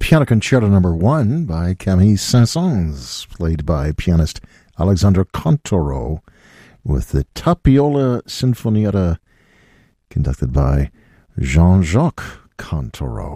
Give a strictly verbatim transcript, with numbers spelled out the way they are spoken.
Piano Concerto Number One by Camille Saint-Saëns, played by pianist Alexandre Contoro, with the Tapiola Sinfonietta, conducted by Jean-Jacques Contoro.